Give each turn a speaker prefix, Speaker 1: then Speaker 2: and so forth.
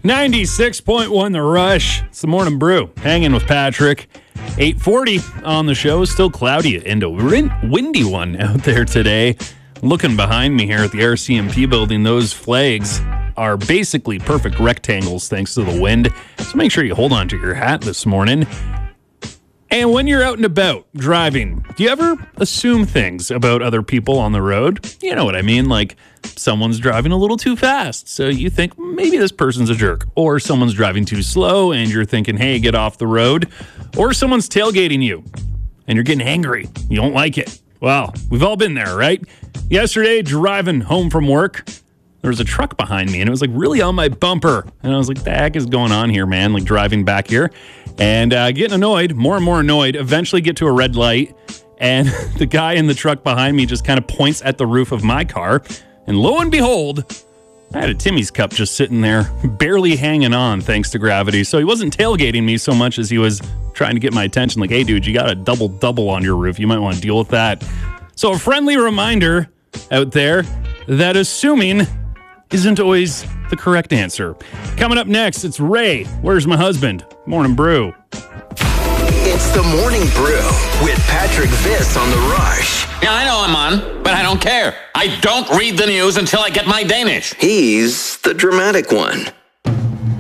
Speaker 1: 96.1 The Rush. It's the Morning Brew. Hanging with Patrick. 8:40 on the show. Still cloudy and a windy one out there today. Looking behind me here at the RCMP building, those flags are basically perfect rectangles thanks to the wind. So make sure you hold on to your hat this morning. And when you're out and about driving, do you ever assume things about other people on the road? You know what I mean? Like someone's driving a little too fast, so you think maybe this person's a jerk. Or someone's driving too slow and you're thinking, hey, get off the road. Or someone's tailgating you and you're getting angry. You don't like it. Well, we've all been there, right? Yesterday, driving home from work, there was a truck behind me and it was like really on my bumper. And I was like, the heck is going on here, man? Like driving back here and getting annoyed, more and more annoyed, eventually get to a red light. And the guy in the truck behind me just kind of points at the roof of my car. And lo and behold, I had a Timmy's cup just sitting there, barely hanging on thanks to gravity. So he wasn't tailgating me so much as he was trying to get my attention. Like, hey, dude, you got a double on your roof. You might want to deal with that. So a friendly reminder out there that assuming isn't always the correct answer. Coming up next, it's Ray. Where's my husband? Morning Brew.
Speaker 2: It's the Morning Brew with Patrick Viss on The Rush.
Speaker 3: Yeah, I know I'm on, but I don't care. I don't read the news until I get my Danish.
Speaker 2: He's the dramatic one.